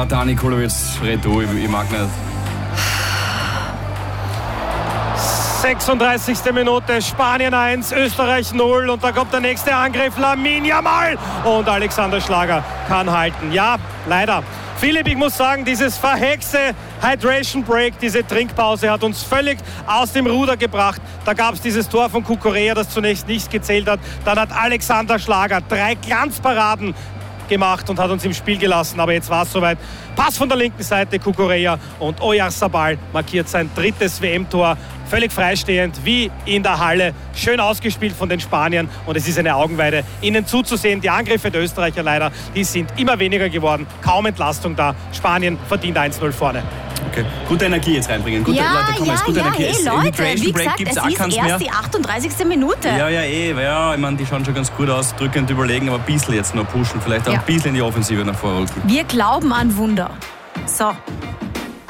Dani Kulowitz, red du, ich mag nicht. 36. Minute, Spanien 1, Österreich 0 und da kommt der nächste Angriff, Lamine Yamal und Alexander Schlager kann halten. Ja, leider. Philipp, ich muss sagen, dieses verhexte Hydration Break, diese Trinkpause hat uns völlig aus dem Ruder gebracht. Da gab es dieses Tor von Cucurella, das zunächst nicht gezählt hat. Dann hat Alexander Schlager 3 Glanzparaden gemacht und hat uns im Spiel gelassen. Aber jetzt war es soweit. Pass von der linken Seite, Cucurella und Oyarzabal markiert sein 3. WM-Tor. Völlig freistehend, wie in der Halle. Schön ausgespielt von den Spaniern und es ist eine Augenweide, ihnen zuzusehen. Die Angriffe der Österreicher leider, die sind immer weniger geworden. Kaum Entlastung da. Spanien verdient 1-0 vorne. Okay. Gute Energie jetzt reinbringen. Gute Energie. Hey Leute, wie gesagt, es ist erst die 38. Minute. Ja, ich meine, die schauen schon ganz gut aus, drückend überlegen, aber ein bisschen jetzt noch pushen, vielleicht auch ein bisschen in die Offensive nach vorrücken. Wir glauben an Wunder. So.